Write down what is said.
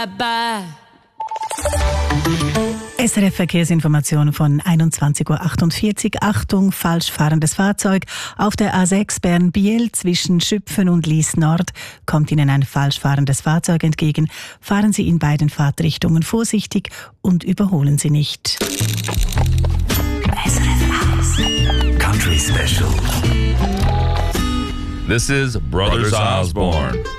bye-bye. SRF Verkehrsinformation von 21.48 Uhr. Achtung, falsch fahrendes Fahrzeug. Auf der A6 Bern-Biel zwischen Schüpfen und Lies Nord kommt Ihnen ein falsch fahrendes Fahrzeug entgegen. Fahren Sie in beiden Fahrtrichtungen vorsichtig und überholen Sie nicht. Country Special. This is Brothers Osborne.